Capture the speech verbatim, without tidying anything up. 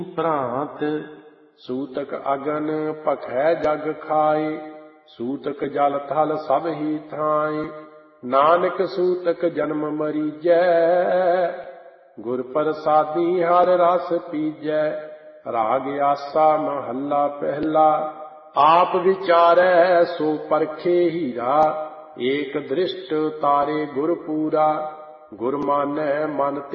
ਭ੍ਰਾਂਤ। ਸੂਤਕ ਅਗਨ ਭਖੈ ਜਗ ਖਾਏ, ਸੂਤਕ ਜਲ ਥਲ ਸਭ ਹੀ ਥਾਏ। ਨਾਨਕ ਸੂਤਕ ਜਨਮ ਮਰੀਜੈ, ਗੁਰ ਪ੍ਰਸਾਦੀ ਹਰ ਰਸ ਪੀਜੈ। ਰਾਗ ਆਸਾ ਮਹੱਲਾ ਪਹਿਲਾ। ਆਪ ਵਿਚਾਰੈ ਸੋ ਪਰਖੇ ਹੀਰਾ, ਏਕ ਦ੍ਰਿਸ਼ਟ ਤਾਰੇ ਗੁਰ ਪੂਰਾ। ਗੁਰ ਮਾਨੈ ਮਨ